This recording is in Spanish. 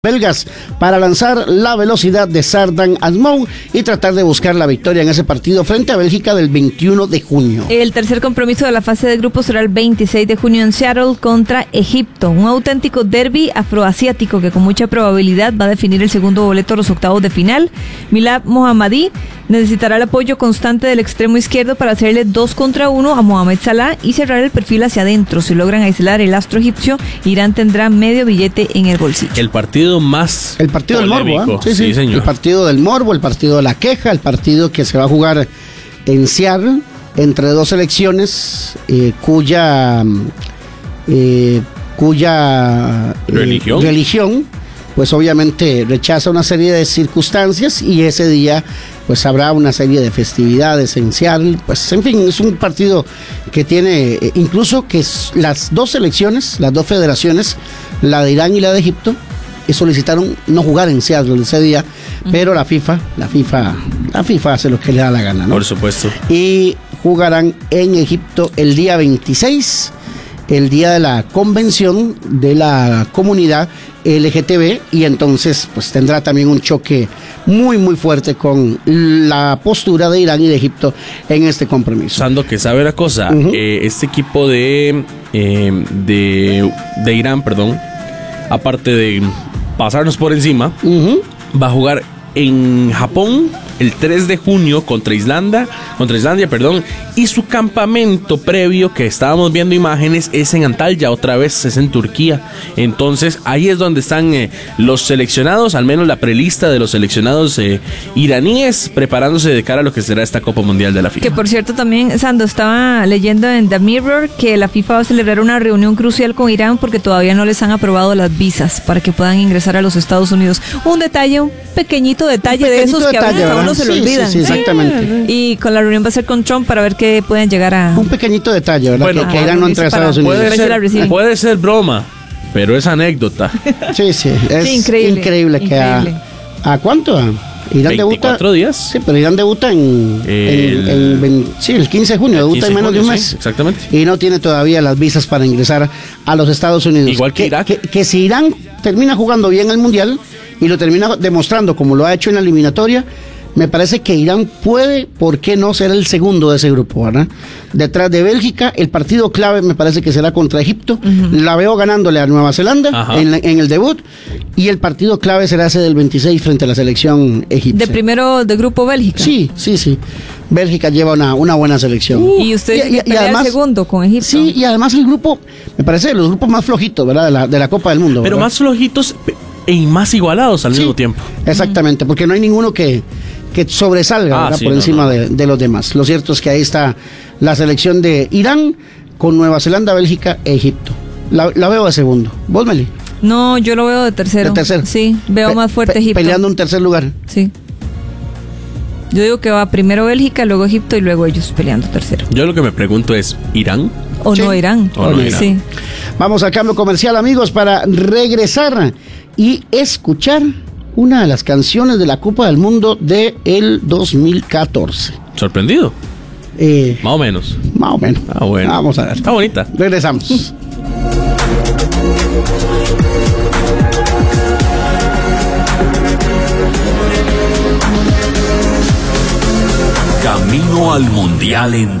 belgas para lanzar la velocidad de Sardan Admou y tratar de buscar la victoria en ese partido frente a Bélgica del 21 de junio. El tercer compromiso de la fase de grupos será el 26 de junio en Seattle contra Egipto, un auténtico derbi afroasiático que con mucha probabilidad va a definir el segundo boleto a los octavos de final. Milad Mohammadi necesitará el apoyo constante del extremo izquierdo para hacerle 2 contra 1 a Mohamed Salah y cerrar el perfil hacia adentro. Si logran aislar el astro egipcio, Irán tendrá medio billete en el bolsillo. El partido del morbo, Sí, señor. El partido del morbo, el partido de la queja, el partido que se va a jugar en Seattle entre dos selecciones cuya religión pues obviamente rechaza una serie de circunstancias y ese día pues habrá una serie de festividades en Seattle, pues en fin, es un partido que tiene incluso que las dos selecciones, las dos federaciones, la de Irán y la de Egipto, solicitaron no jugar en Seattle ese día, pero la FIFA hace lo que le da la gana, ¿no? Por supuesto. Y jugarán en Egipto el día 26, el día de la convención de la comunidad LGTB, y entonces pues tendrá también un choque muy muy fuerte con la postura de Irán y de Egipto en este compromiso. Sando, que sabe la cosa, este equipo de Irán, aparte de pasarnos por encima, va a jugar en Japón el 3 de junio contra Islandia, y su campamento previo que estábamos viendo imágenes es en Antalya, otra vez es en Turquía. Entonces ahí es donde están los seleccionados, al menos la prelista de los seleccionados iraníes, preparándose de cara a lo que será esta Copa Mundial de la FIFA. Que por cierto también, Sando, estaba leyendo en The Mirror que la FIFA va a celebrar una reunión crucial con Irán porque todavía no les han aprobado las visas para que puedan ingresar a los Estados Unidos. Un pequeñito detalle de esos que a veces a uno se lo olvidan. Sí, exactamente. Y con la reunión va a ser con Trump para ver qué pueden llegar a... Un pequeñito detalle, ¿verdad? Bueno, que Irán no entre a Estados Unidos. Puede ser broma, pero es anécdota. Sí, es increíble que ¿a cuánto? Irán 24 debuta, días. Sí, pero Irán debuta el 15 de junio, debuta en menos de un mes. Sí, exactamente. Y no tiene todavía las visas para ingresar a los Estados Unidos. Igual que Irak. Que si Irán termina jugando bien el Mundial y lo termina demostrando como lo ha hecho en la eliminatoria, me parece que Irán puede, ¿por qué no ser el segundo de ese grupo, ¿verdad? Detrás de Bélgica, el partido clave me parece que será contra Egipto. La veo ganándole a Nueva Zelanda en el debut. Y el partido clave será ese del 26 frente a la selección egipcia. ¿De primero de grupo Bélgica? Sí. Bélgica lleva una buena selección. Y usted y además, el segundo con Egipto. Sí, y además el grupo, me parece de los grupos más flojitos, ¿verdad? De la Copa del Mundo. Pero ¿verdad? Más flojitos y más igualados al mismo tiempo. Exactamente, porque no hay ninguno que sobresalga por encima de los demás. Lo cierto es que ahí está la selección de Irán con Nueva Zelanda, Bélgica e Egipto. La veo de segundo. ¿Vos, Meli? No, yo lo veo de tercero. ¿De tercero? Sí, veo más fuerte Egipto. Peleando un tercer lugar. Sí. Yo digo que va primero Bélgica, luego Egipto y luego ellos peleando tercero. Yo lo que me pregunto es, ¿Irán? ¿O no Irán? ¿O no Irán? Sí. Vamos al cambio comercial, amigos, para regresar y escuchar una de las canciones de la Copa del Mundo del 2014. ¿Sorprendido? Más o menos. Más o menos. Ah, bueno. Vamos a ver. Está bonita. Regresamos. Camino al Mundial en